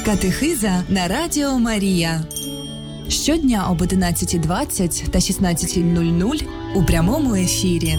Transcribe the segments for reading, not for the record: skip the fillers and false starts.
Катехиза на Радіо Марія. Щодня об 11:20 та 16:00 у прямому ефірі.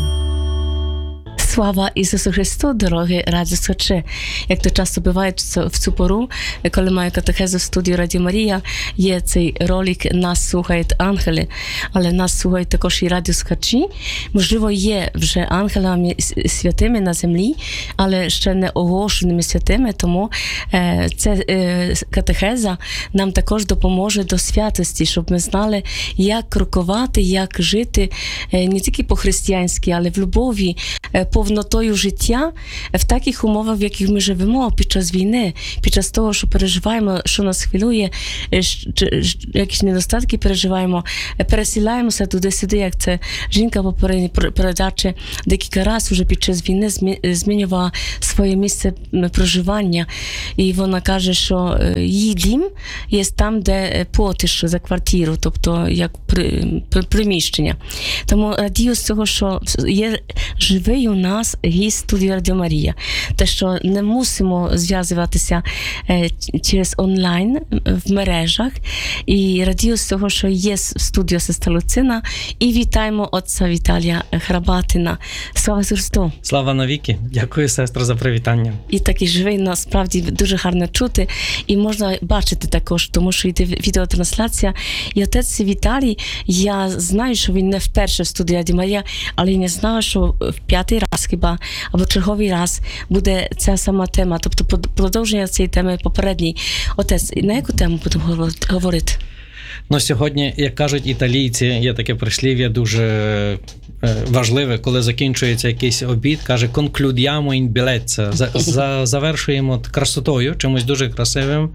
Слава Ісусу Христу, дорогі радіослухачі! Як то часто буває в цю пору, коли маю катехезу в студії Радіо Марія, є цей ролик «Нас слухають ангели», але нас слухають також і радіослухачі. Можливо, є вже ангелами святими на землі, але ще не оголошеними святими, тому ця катехеза нам також допоможе до святості, щоб ми знали, як крокувати, як жити не тільки по-християнськи, але в любові, повнотою життя в таких умовах, в яких ми живемо під час війни, під час того, що переживаємо, що нас хвилює, якісь недостатки переживаємо, пересіляємося туди-сюди, як це жінка в попередній передачі декілька разів вже під час війни змінювала своє місце проживання. І вона каже, що її дім є там, де платиш за квартиру, тобто як приміщення. Тому радію з цього, що є живий у нас гість студії Радіо Марія. Те, що не мусимо зв'язуватися через онлайн в мережах. І радію з того, що є в студії сестра Луцина. І вітаємо отця Віталія Храбатина. Слава Христу! Слава навіки! Дякую, сестро, за привітання. І такий живий, насправді, дуже гарно чути. І можна бачити також, тому що йде відеотрансляція. І отець Віталій, я знаю, що він не вперше в студії Радіо Марія, але я не знала, що в 5-й раз хіба, або черговий раз буде ця сама тема, тобто продовження цієї теми попередній. Отець, на яку тему будемо говорити? Ну, сьогодні, як кажуть італійці, є таке прислів'я дуже важливе, коли закінчується якийсь обід, каже «concludiamo in bellezza», завершуємо красотою, чимось дуже красивим.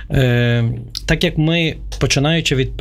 Так як ми, починаючи від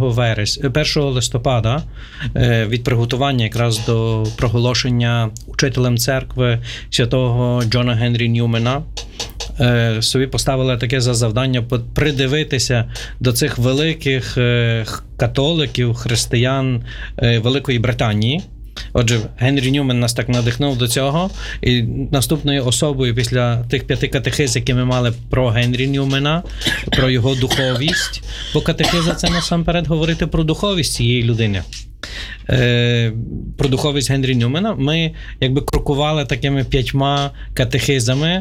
1 листопада, від приготування якраз до проголошення учителем церкви святого Джона Генрі Ньюмена, собі поставили таке за завдання придивитися до цих великих католиків, християн Великої Британії. Отже, Генрі Ньюмен нас так надихнув до цього. І наступною особою після тих 5 катехиз, які ми мали про Генрі Ньюмена, про його духовість, бо катехиза – це насамперед говорити про духовість цієї людини. Про духовість Генрі Ньюмена ми якби крокували такими 5 катехизами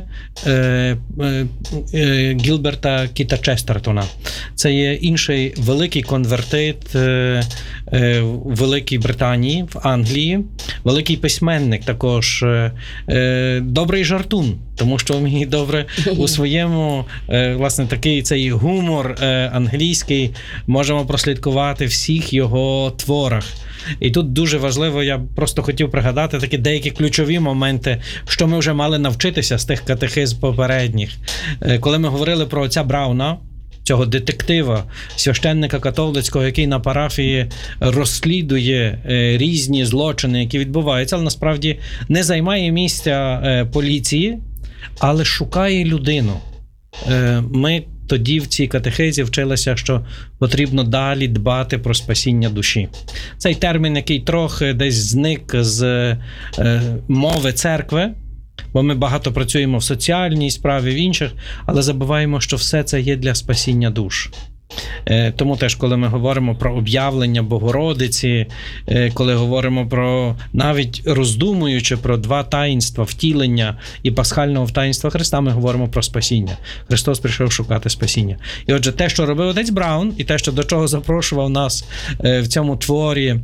Гілберта Кіта Честертона. Це є інший великий конвертит в Великій Британії, в Англії, великий письменник також, добрий жартун, тому що вміє добре у своєму, власне, такий цей гумор англійський можемо прослідкувати в всіх його творах. І тут дуже важливо, я просто хотів пригадати такі деякі ключові моменти, що ми вже мали навчитися з тих катехиз попередніх. Коли ми говорили про отця Брауна, цього детектива, священника католицького, який на парафії розслідує різні злочини, які відбуваються, але насправді не займає місця поліції, але шукає людину. Ми тоді в цій катехизі вчилися, що потрібно далі дбати про спасіння душі. Цей термін, який трохи десь зник з мови церкви, бо ми багато працюємо в соціальній справі, в інших, але забуваємо, що все це є для спасіння душ. Тому теж, коли ми говоримо про об'явлення Богородиці, коли говоримо про, навіть роздумуючи про 2 таїнства, втілення і пасхального таїнства Христа, ми говоримо про спасіння. Христос прийшов шукати спасіння. І отже, те, що робив отець Браун, і те, що до чого запрошував нас в цьому творі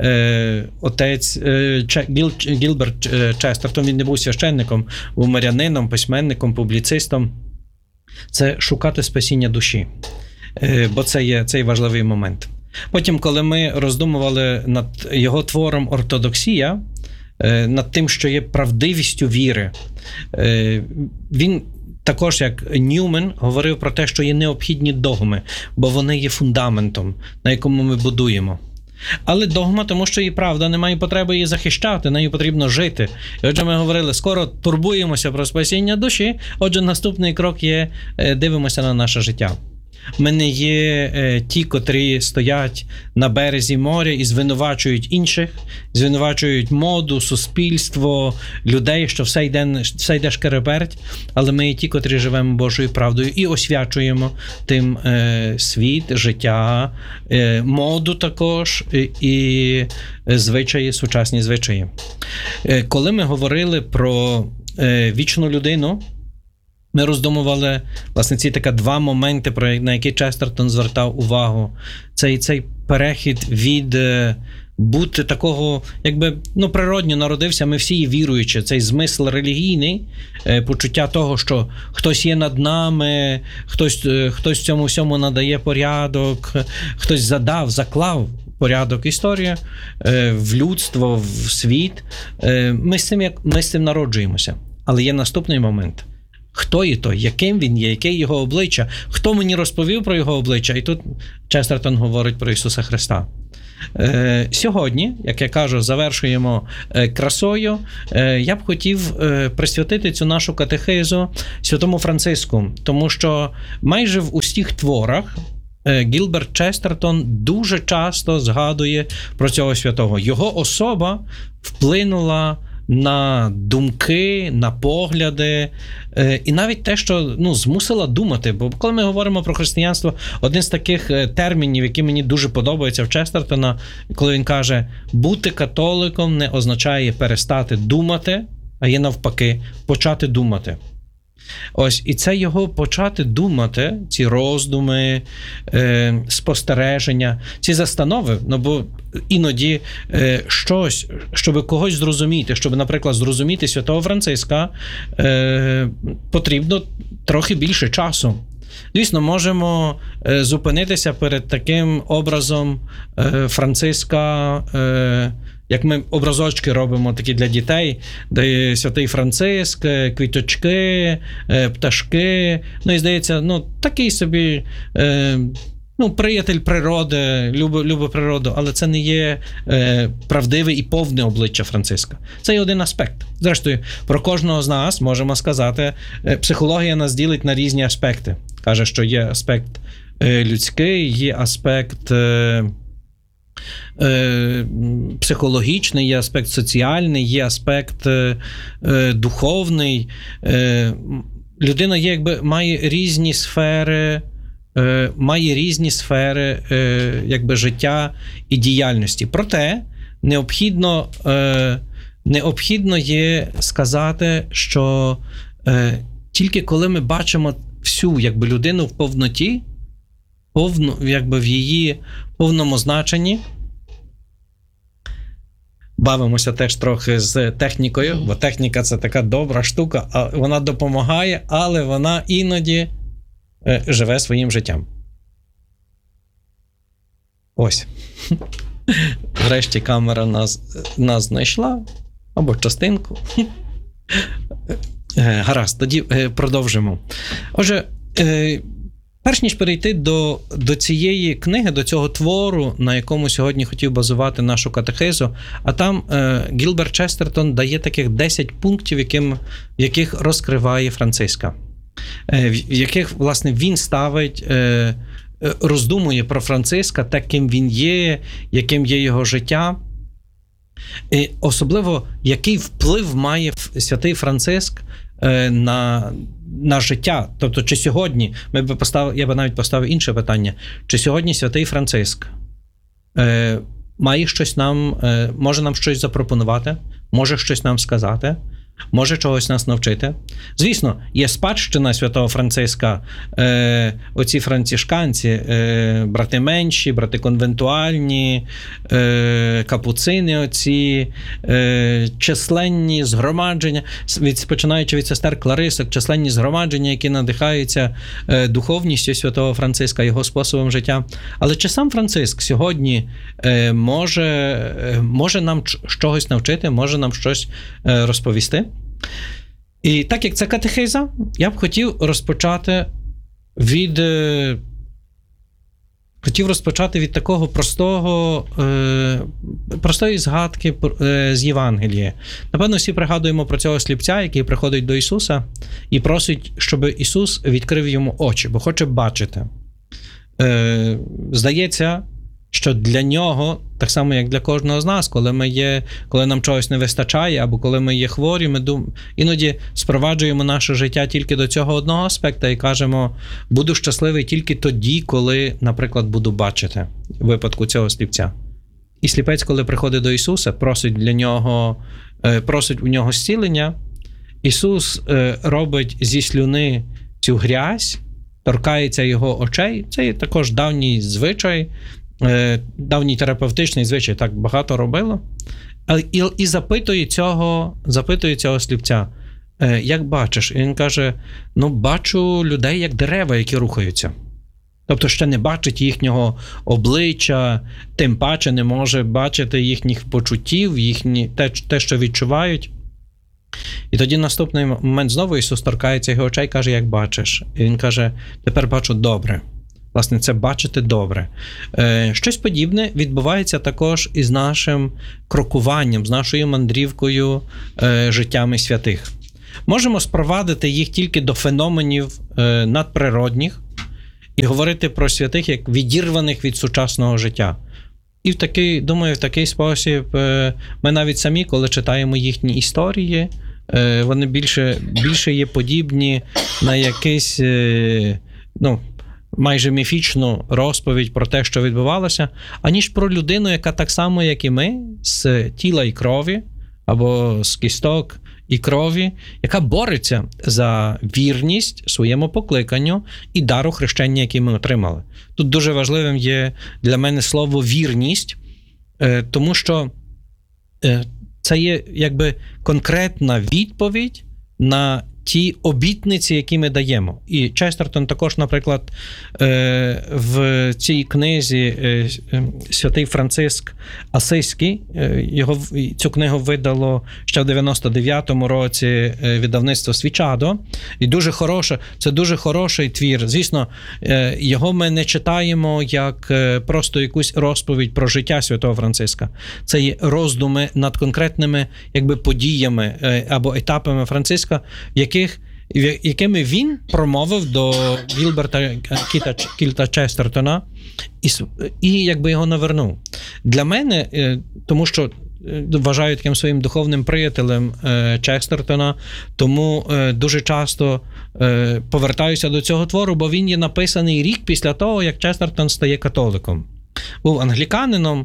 отець Гілберт Честертон, він не був священником, був мирянином, письменником, публіцистом, це шукати спасіння душі. Бо це є цей важливий момент. Потім, коли ми роздумували над його твором «Ортодоксія», над тим, що є правдивістю віри, він також, як Ньюмен, говорив про те, що є необхідні догми, бо вони є фундаментом, на якому ми будуємо. Але догма, тому що і правда, немає потреби її захищати, нею потрібно жити. І отже, ми говорили, скоро турбуємося про спасіння душі, отже, наступний крок є, дивимося на наше життя. Ми не є ті, котрі стоять на березі моря і звинувачують інших, звинувачують моду, суспільство, людей, що все йде шкереберть, але ми є ті, котрі живемо Божою правдою і освячуємо тим світ, життя, моду також і звичаї, сучасні звичаї. Коли ми говорили про вічну людину, ми роздумували, власне, ці такі два моменти, на які Честертон звертав увагу. Цей перехід від бути такого, якби, природньо народився, ми всі є віруючі, цей змисл релігійний, почуття того, що хтось є над нами, хтось цьому всьому надає порядок, хтось заклав порядок історії в людство, в світ. Ми з цим народжуємося. Але є наступний момент. Хто є той, яким він є, яке його обличчя, хто мені розповів про його обличчя, і тут Честертон говорить про Ісуса Христа. Сьогодні, як я кажу, завершуємо красою, я б хотів присвятити цю нашу катехизу святому Франциску, тому що майже в усіх творах Гілберт Честертон дуже часто згадує про цього святого. Його особа вплинула на думки, на погляди, і навіть те, що змусила думати. Бо коли ми говоримо про християнство, один з таких термінів, який мені дуже подобається в Честертона, коли він каже, бути католиком не означає перестати думати, а є навпаки, почати думати. Ось, і це його почати думати, ці роздуми, спостереження, ці застанови, бо іноді щось, щоб когось зрозуміти, щоб, наприклад, зрозуміти святого Франциска, потрібно трохи більше часу. Звісно, можемо зупинитися перед таким образом Франциска, як ми образочки робимо такі для дітей, де святий Франциск, квіточки, пташки, і здається, такий собі, приятель природи, любить природу, але це не є правдиве і повне обличчя Франциска. Це є один аспект. Зрештою, про кожного з нас можемо сказати, психологія нас ділить на різні аспекти. Каже, що є аспект людський, є аспект психологічний, є аспект соціальний, є аспект духовний. Людина має різні сфери, життя і діяльності. Проте необхідно є сказати, що тільки коли ми бачимо всю людину в повноті, в її повному значенні, бавимося теж трохи з технікою, бо техніка – це така добра штука, а вона допомагає, але вона іноді живе своїм життям. Ось. Врешті камера нас знайшла, або частинку. Гаразд, тоді продовжимо. Отже, перш ніж перейти до цієї книги, до цього твору, на якому сьогодні хотів базувати нашу катехизу, а там Гілберт Честертон дає таких 10 пунктів, яких розкриває Франциска, в яких, власне, він ставить, роздумує про Франциска, таким він є, яким є його життя. І особливо, який вплив має святий Франциск на життя. Тобто, чи сьогодні, я би навіть поставив інше питання, чи сьогодні святий Франциск має щось може нам щось запропонувати, може щось нам сказати, може чогось нас навчити. Звісно, є спадщина святого Франциска, оці францишканці, брати менші, брати конвентуальні, капуцини оці, численні згромадження, починаючи від сестер Кларисок, численні згромадження, які надихаються духовністю святого Франциска, його способом життя. Але чи сам Франциск сьогодні може нам чогось навчити, може нам щось розповісти? І так як це катехиза, я б хотів розпочати від такого простої згадки з Євангелія. Напевно, всі пригадуємо про цього сліпця, який приходить до Ісуса і просить, щоб Ісус відкрив йому очі, бо хоче бачити. здається, що для нього, так само як для кожного з нас, коли нам чогось не вистачає, або коли ми є хворі, ми іноді спроваджуємо наше життя тільки до цього одного аспекту і кажемо, буду щасливий тільки тоді, коли, наприклад, буду бачити в випадку цього сліпця. І сліпець, коли приходить до Ісуса, просить у нього зцілення, Ісус робить зі слюни цю грязь, торкається його очей. Це є також давній звичай, давній терапевтичний звичай, так багато робило. І запитує цього сліпця, як бачиш? І він каже, бачу людей, як дерева, які рухаються. Тобто ще не бачить їхнього обличчя, тим паче не може бачити їхніх почуттів, те, що відчувають. І тоді наступний момент знову Ісус торкається його очей і каже, як бачиш? І він каже, тепер бачу добре. Власне, це бачити добре. Щось подібне відбувається також із нашим крокуванням, з нашою мандрівкою життями святих. Можемо спровадити їх тільки до феноменів надприродних і говорити про святих як відірваних від сучасного життя. І в такий спосіб ми навіть самі, коли читаємо їхні історії, вони більше є подібні на якийсь, майже міфічну розповідь про те, що відбувалося, аніж про людину, яка так само, як і ми, з тіла і крові, або з кісток і крові, яка бореться за вірність своєму покликанню і дару хрещення, який ми отримали. Тут дуже важливим є для мене слово «вірність», тому що це є якби конкретна відповідь на ті обітниці, які ми даємо. І Честертон також, наприклад, в цій книзі святий Франциск Асизький, цю книгу видало ще в 99-му році видавництво Свічадо. І це дуже хороший твір. Звісно, його ми не читаємо як просто якусь розповідь про життя святого Франциска. Це є роздуми над конкретними подіями або етапами Франциска, якими він промовив до Гілберта Кільта Честертона і його навернув. Для мене, тому що вважаю таким своїм духовним приятелем Честертона, тому дуже часто повертаюся до цього твору, бо він є написаний рік після того, як Честертон стає католиком. Був англіканином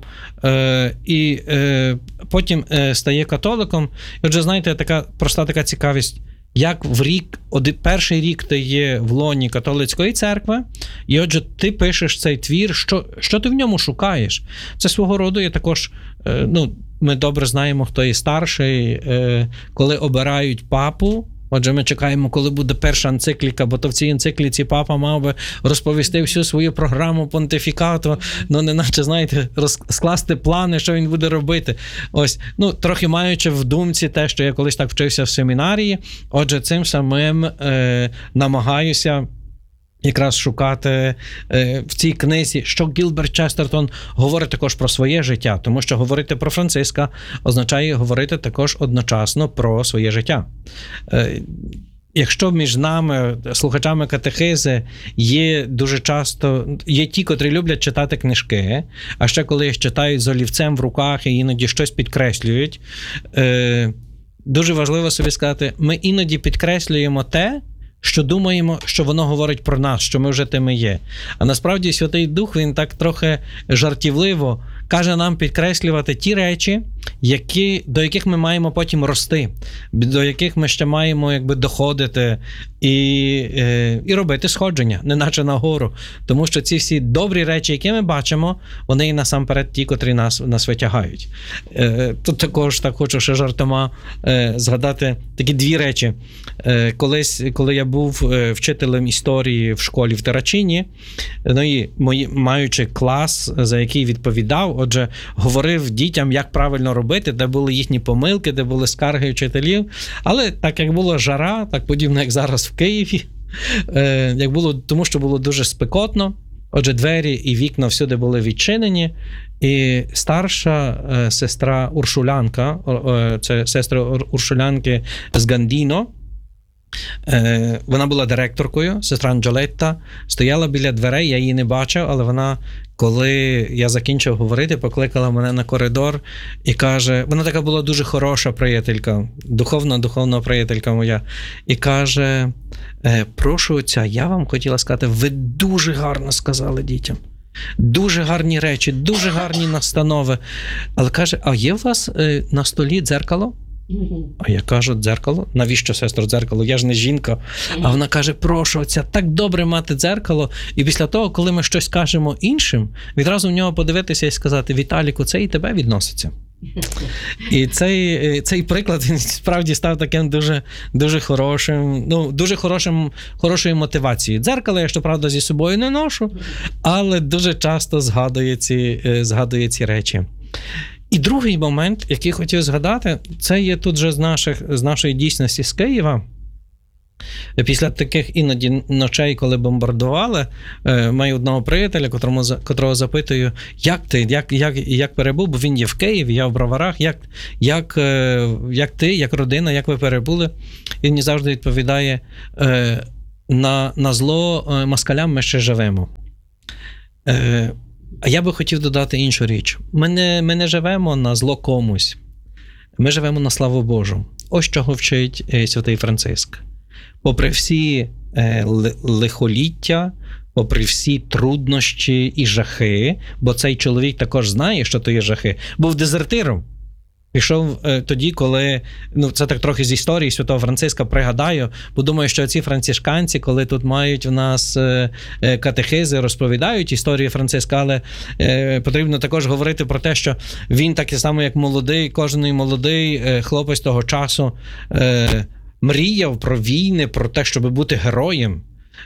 і потім стає католиком. І отже, знаєте, така цікавість, як перший рік ти є в лоні католицької церкви, і отже, ти пишеш цей твір, що ти в ньому шукаєш? Це свого роду є також, ми добре знаємо, хто є старший, коли обирають папу. Отже, ми чекаємо, коли буде перша енцикліка, бо то в цій енцикліці папа мав би розповісти всю свою програму понтифікату, неначе, знаєте, скласти плани, що він буде робити. Ось, трохи маючи в думці те, що я колись так вчився в семінарії, отже, цим самим намагаюся якраз шукати в цій книзі, що Гілберт Честертон говорить також про своє життя, тому що говорити про Франциска означає говорити також одночасно про своє життя. Якщо між нами, слухачами катехизи, є дуже часто, є ті, котрі люблять читати книжки, а ще коли їх читають з олівцем в руках і іноді щось підкреслюють, дуже важливо собі сказати, ми іноді підкреслюємо те, що думаємо, що воно говорить про нас, що ми вже тими є. А насправді Святий Дух, він так трохи жартівливо каже нам підкреслювати ті речі, до яких ми маємо потім рости, до яких ми ще маємо доходити і робити сходження, неначе нагору. Тому що ці всі добрі речі, які ми бачимо, вони і насамперед ті, котрі нас витягають. Тут також так хочу ще жартома згадати такі дві речі. Колись, коли я був вчителем історії в школі в Террачині, і маючи клас, за який відповідав, отже, говорив дітям, як правильно робити, де були їхні помилки, де були скарги вчителів. Але так як була жара, так подібно, як зараз в Києві, тому що було дуже спекотно, отже, двері і вікна всюди були відчинені, і старша сестра Уршулянка, це сестри Уршулянки з Гандіно, Вона була директоркою, сестра Анджелетта, стояла біля дверей, я її не бачив, але вона, коли я закінчив говорити, покликала мене на коридор і каже, вона така була дуже хороша приятелька, духовна приятелька моя, і каже, прошу отця, я вам хотіла сказати, ви дуже гарно сказали дітям. Дуже гарні речі, дуже гарні настанови. Але каже, а є у вас на столі дзеркало? А я кажу, дзеркало? Навіщо, сестро, дзеркало? Я ж не жінка. А вона каже, прошу отця, так добре мати дзеркало. І після того, коли ми щось кажемо іншим, відразу в нього подивитися і сказати, Віталіку, це і тебе відноситься. І цей приклад, він справді став таким дуже хорошим, хорошою мотивацією. Дзеркало я, щоправда, зі собою не ношу, але дуже часто згадує ці речі. І другий момент, який хотів згадати, це є тут же з нашої дійсності з Києва. Після таких іноді ночей, коли бомбардували, маю одного приятеля, котрого запитую, як перебув, бо він є в Києві, я в Броварах, як ти, як родина, як ви перебули? І він завжди відповідає, на зло москалям ми ще живемо. А я би хотів додати іншу річ. Ми не живемо на зло комусь. Ми живемо на славу Божу. Ось чого вчить святий Франциск. Попри всі лихоліття, попри всі труднощі і жахи, бо цей чоловік також знає, що то є жахи, був дезертиром. Пішов тоді, коли, це так трохи з історії святого Франциска пригадаю, бо думаю, що ці францишканці, коли тут мають в нас катехизи, розповідають історію Франциска, але потрібно також говорити про те, що він так само, як кожен молодий хлопець того часу мріяв про війни, про те, щоб бути героєм,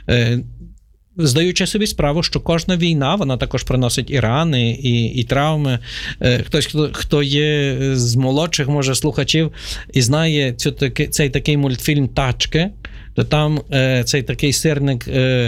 здаючи собі справу, що кожна війна, вона також приносить і рани, і травми. Хтось, хто є з молодших, може, слухачів, і знає цей такий мультфільм «Тачки», то там цей такий сирник,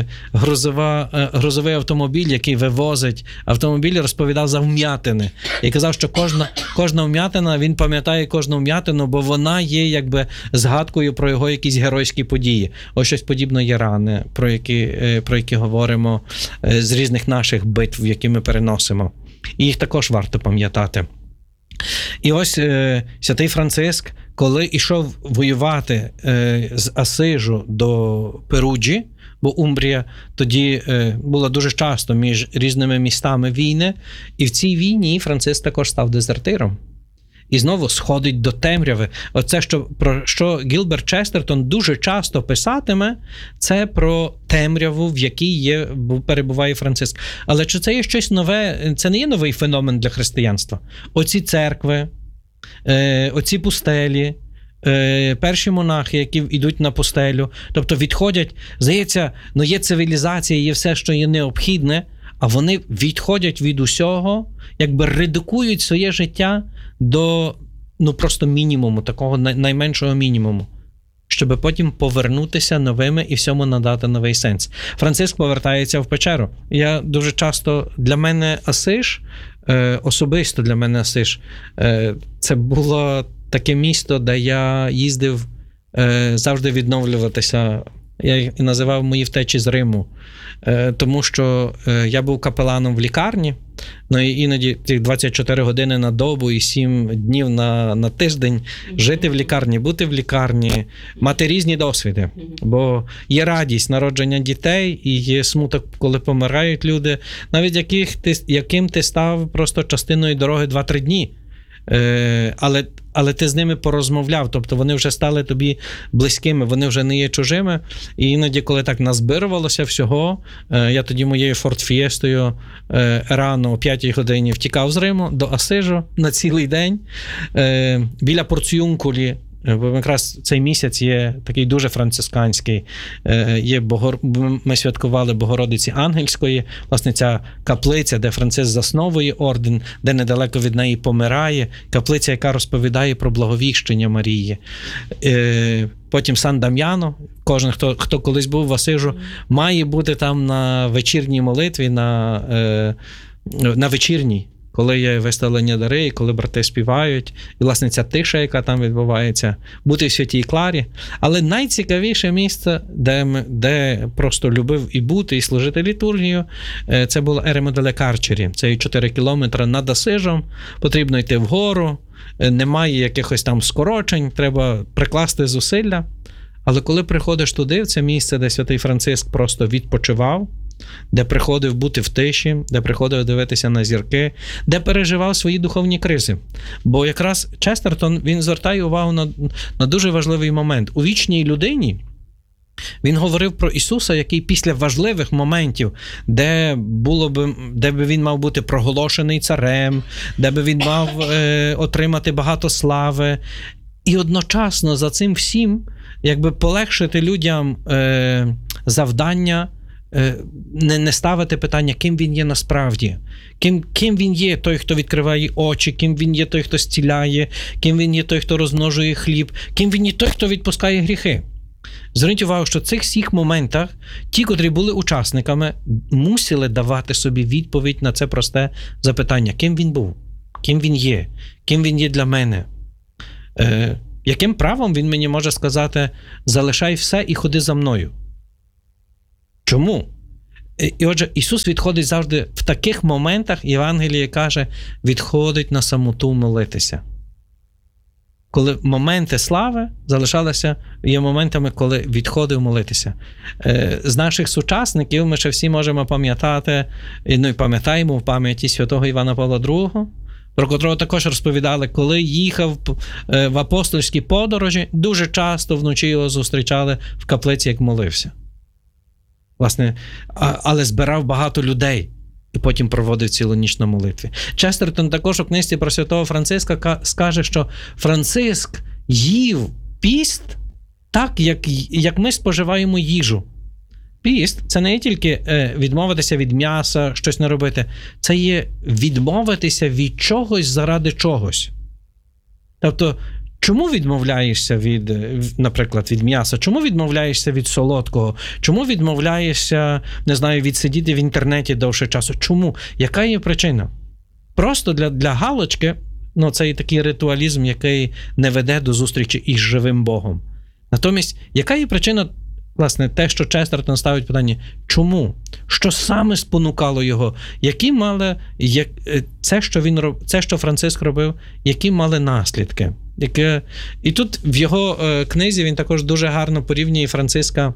грузовий автомобіль, який вивозить автомобіль, розповідав за вм'ятини. І казав, що кожна вм'ятина, він пам'ятає кожну вм'ятину, бо вона є якби згадкою про його якісь геройські події. Ось щось подібне є рани, про які говоримо з різних наших битв, які ми переносимо. І їх також варто пам'ятати. І ось святий Франциск, коли йшов воювати з Асижу до Перуджі, бо Умбрія тоді була дуже часто між різними містами війни, і в цій війні Франциск також став дезертиром. І знову сходить до темряви. Оце, про що Гілберт Честертон дуже часто писатиме, це про темряву, в якій перебуває Франциск. Але чи це є щось нове? Це не є новий феномен для християнства. Оці церкви, оці пустелі, перші монахи, які йдуть на пустелю, тобто відходять, здається, є цивілізація, є все, що є необхідне, а вони відходять від усього, якби редукують своє життя до просто мінімуму, такого найменшого мінімуму, щоб потім повернутися новими і всьому надати новий сенс. Франциск повертається в печеру. Я дуже часто, для мене Асиж, особисто для мене Асиж, це було таке місто, де я їздив завжди відновлюватися. Я їх називав мої втечі з Риму. Тому що я був капеланом в лікарні, і іноді ці 24 години на добу і 7 днів на тиждень жити в лікарні, бути в лікарні, мати різні досвіди. Бо є радість народження дітей і є смуток, коли помирають люди, навіть яким ти став просто частиною дороги 2-3 дні. Але ти з ними порозмовляв, тобто вони вже стали тобі близькими, вони вже не є чужими. І іноді, коли так назбирувалося всього, я тоді моєю форт-фієстою рано о 5 годині втікав з Риму до Асижу на цілий день. Біля Порціюнкулі, бо якраз цей місяць є такий дуже францисканський, ми святкували Богородиці Ангельської, власне ця каплиця, де Франциск засновує орден, де недалеко від неї помирає, каплиця, яка розповідає про благовіщення Марії. Потім Сан-Дам'яно, кожен, хто колись був в Асижу, має бути там на вечірній молитві, на вечірній, коли є виставлення дари, і коли брати співають, і, власне, ця тиша, яка там відбувається, бути в Святій Кларі. Але найцікавіше місце, де просто любив і бути, і служити літургію, це було Еремоделе Карчері. Це 4 кілометри над Асижем, потрібно йти вгору, немає якихось там скорочень, треба прикласти зусилля. Але коли приходиш туди, в це місце, де святий Франциск просто відпочивав, де приходив бути в тиші, де приходив дивитися на зірки, де переживав свої духовні кризи. Бо якраз Честертон, він звертає увагу на дуже важливий момент. У вічній людині він говорив про Ісуса, який після важливих моментів, де би він мав бути проголошений царем, де би він мав отримати багато слави, і одночасно за цим всім якби полегшити людям завдання не ставити питання, ким він є насправді, ким він є той, хто відкриває очі, ким він є той, хто зціляє, ким він є той, хто розмножує хліб, ким він є той, хто відпускає гріхи. Зверніть увагу, що в цих всіх моментах ті, котрі були учасниками, мусили давати собі відповідь на це просте запитання, ким він був, ким він є для мене. Яким правом він мені може сказати, залишай все і ходи за мною? Чому? І отже, Ісус відходить завжди в таких моментах, Євангеліє каже, відходить на самоту молитися. Коли моменти слави залишалися, є моментами, коли відходив молитися. З наших сучасників ми ще всі можемо пам'ятати, ну і пам'ятаємо в пам'яті святого Івана Павла II, про котрого також розповідали, коли їхав в апостольські подорожі, дуже часто вночі його зустрічали в каплиці, як молився. Власне, але збирав багато людей і потім проводив цілу ніч на молитві. Честертон також у книзі про святого Франциска скаже, що Франциск їв піст так, як ми споживаємо їжу. Піст – це не є тільки відмовитися від м'яса, щось не робити. Це є відмовитися від чогось заради чогось. Тобто, чому відмовляєшся наприклад, від м'яса? Чому відмовляєшся від солодкого? Чому відмовляєшся, не знаю, відсидіти в інтернеті довше часу? Чому? Яка є причина? Просто для галочки, ну, це і такий ритуалізм, який не веде до зустрічі із живим Богом. Натомість, яка є причина, власне, те, що Честертон ставить питання, чому? Що саме спонукало його? Які мали, це, що Франциск робив, які мали наслідки? І тут в його книзі він також дуже гарно порівнює Франциска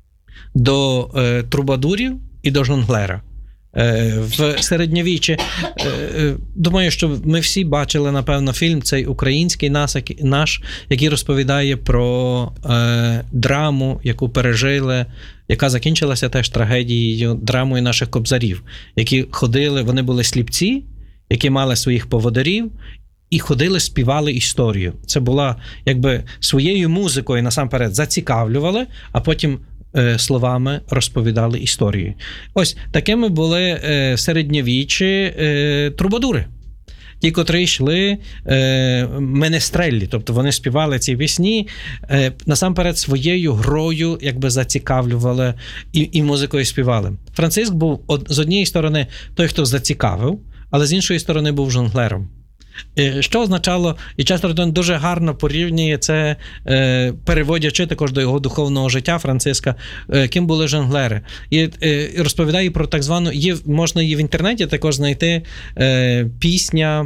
до трубадурів і до жонглера. В середньовіччі, думаю, що ми всі бачили, напевно, фільм цей український наш, який розповідає про драму, яку пережили, яка закінчилася теж трагедією, драмою наших кобзарів, які ходили, вони були сліпці, які мали своїх поводирів, і ходили, співали історію. Це була, якби, своєю музикою насамперед зацікавлювали, а потім словами розповідали історії. Ось, такими були в середньовіччі трубадури. Ті, котрі йшли менестреллі, тобто вони співали ці пісні, насамперед своєю грою якби зацікавлювали і музикою співали. Франциск був з однієї сторони той, хто зацікавив, але з іншої сторони був жонглером. Що означало, і Честертон дуже гарно порівнює це, переводячи також до його духовного життя Франциска, ким були жонглери. І розповідає про так звану, можна її в інтернеті також знайти, пісня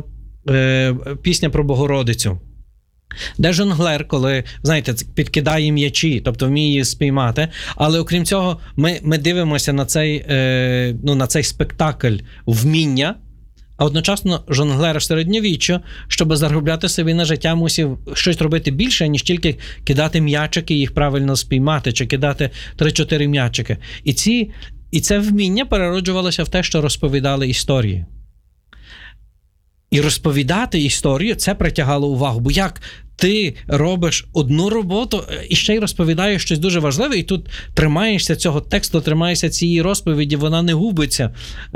про Богородицю. Де жонглер, коли, знаєте, підкидає м'ячі, тобто вміє її спіймати, але окрім цього ми дивимося на цей спектакль вміння, а одночасно жонглер в середньовіччю, щоб заробляти собі на життя, мусив щось робити більше, ніж тільки кидати м'ячики, їх правильно спіймати, чи кидати 3-4 м'ячики. І це вміння перероджувалося в те, що розповідали історії. І розповідати історію, це притягало увагу. Бо як ти робиш одну роботу і ще й розповідаєш щось дуже важливе, і тут тримаєшся цього тексту, тримаєшся цієї розповіді, вона не губиться.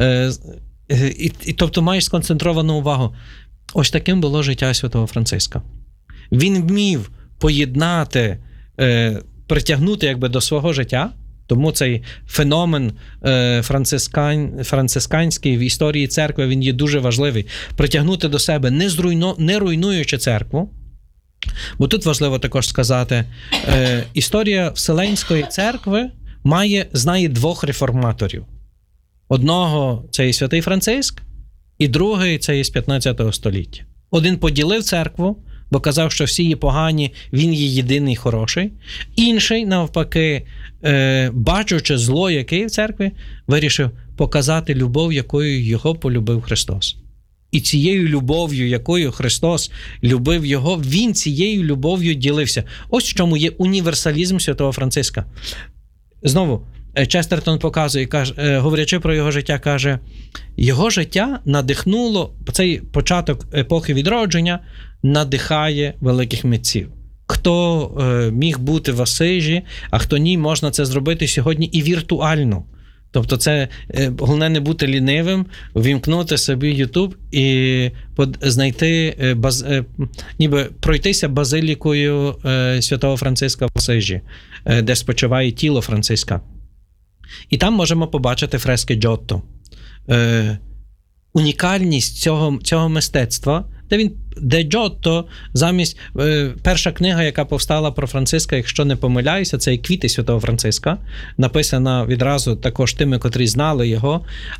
Тобто маєш сконцентровану увагу. Ось таким було життя святого Франциска. Він вмів поєднати, притягнути якби до свого життя Тому цей феномен францисканський в історії церкви, він є дуже важливий. Притягнути до себе, не руйнуючи церкву. Бо тут важливо також сказати, історія Вселенської церкви знає двох реформаторів. Одного – це є святий Франциск, і другий – це є з 15 століття. Один поділив церкву, бо казав, що всі є погані, він є єдиний хороший. Інший, навпаки, бачучи зло, яке є в церкві, вирішив показати любов, якою його полюбив Христос. І цією любов'ю, якою Христос любив його, він цією любов'ю ділився. Ось в чому є універсалізм святого Франциска. Знову, Честертон показує, говорячи про його життя, каже, його життя надихнуло, цей початок епохи відродження надихає великих митців. Хто міг бути в Асижі, а хто ні, можна це зробити сьогодні і віртуально. Тобто це головне не бути лінивим, ввімкнути собі YouTube і знайти, ніби пройтися базилікою святого Франциска в Асижі, де спочиває тіло Франциска. І там можемо побачити фрески Джотто. Унікальність цього мистецтва, де Джотто замість перша книга, яка повстала про Франциска, якщо не помиляюся, це і «Квіти святого Франциска», написана відразу також тими, котрі знали його,